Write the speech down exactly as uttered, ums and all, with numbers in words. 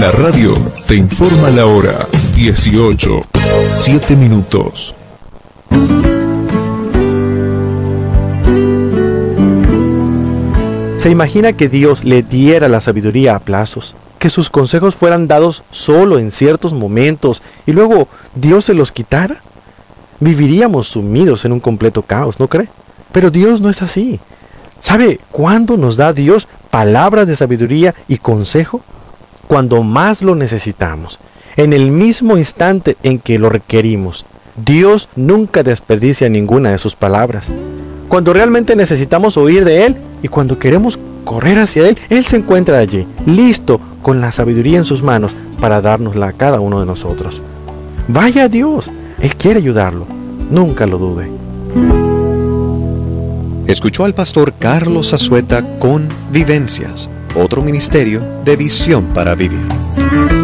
La radio te informa la hora. dieciocho, siete minutos. ¿Se imagina que Dios le diera la sabiduría a plazos? Que sus consejos fueran dados solo en ciertos momentos y luego Dios se los quitara. Viviríamos sumidos en un completo caos, ¿no cree? Pero Dios no es así. ¿Sabe cuándo nos da Dios palabras de sabiduría y consejo? Cuando más lo necesitamos, en el mismo instante en que lo requerimos. Dios nunca desperdicia ninguna de sus palabras. Cuando realmente necesitamos oír de Él y cuando queremos correr hacia Él, Él se encuentra allí, listo, con la sabiduría en sus manos para dárnosla a cada uno de nosotros. Vaya a Dios, Él quiere ayudarlo, nunca lo dude. Escuchó al pastor Carlos Azueta con Vivencias, otro ministerio de Visión para Vivir.